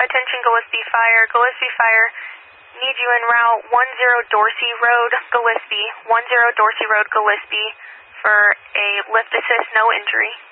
Attention Gillespie Fire. Gillespie Fire, need you en route 10 Dorsey Road, Gillespie. 10 Dorsey Road, Gillespie for a lift assist, no injury.